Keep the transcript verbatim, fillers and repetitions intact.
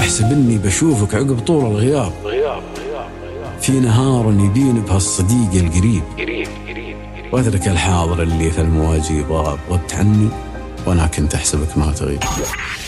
احسب اني بشوفك عقب طول الغياب، في نهار يبين بهالصديق القريب، واترك الحاضر اللي في المواجيب غاب، غبت عني وانا كنت احسبك ما تغيب.